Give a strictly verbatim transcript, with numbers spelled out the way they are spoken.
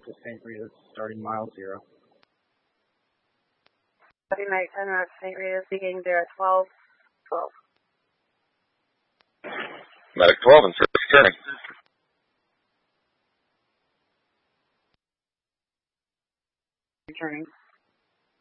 to Saint Rita's, starting mile zero. Copy, Mike ten, Route Saint Rita's, beginning there at twelve twelve. Medic twelve and service turning. Returning.